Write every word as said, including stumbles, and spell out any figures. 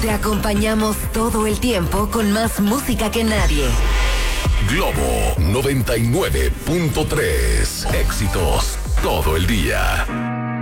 Te acompañamos todo el tiempo con más música que nadie. Globo noventa y nueve punto tres. Éxitos todo el día.